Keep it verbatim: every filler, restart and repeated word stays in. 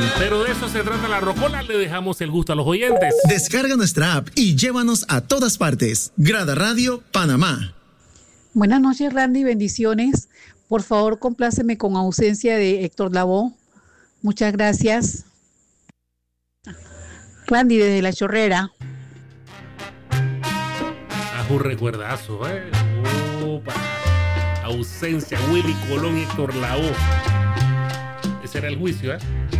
Pero de eso se trata la rocola, le dejamos el gusto a los oyentes. Descarga nuestra app y llévanos a todas partes. Grada Radio Panamá. Buenas noches, Randy, bendiciones. Por favor, compláceme con ausencia de Héctor Lavoe. Muchas gracias. Randy, desde La Chorrera. Haz un recuerdazo, ¿eh? Opa. Ausencia, Willy Colón y Héctor Lavoe. Ese era el juicio, ¿eh?